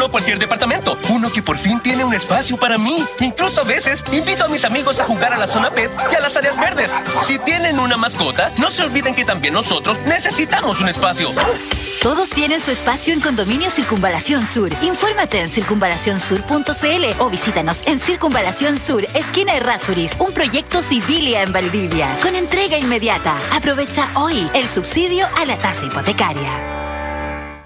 uno cualquier departamento. Uno que por fin tiene un espacio para mí. Incluso a veces invito a mis amigos a jugar a la zona pet y a las áreas verdes. Si tienen una mascota, no se olviden que también nosotros necesitamos un espacio. Todos tienen su espacio en Condominio Circunvalación Sur. Infórmate en circunvalacionsur.cl o visítanos en Circunvalación Sur, esquina Errázuriz, un proyecto Civilia en Valdivia, con entrega inmediata. Aprovecha hoy el subsidio a la tasa hipotecaria.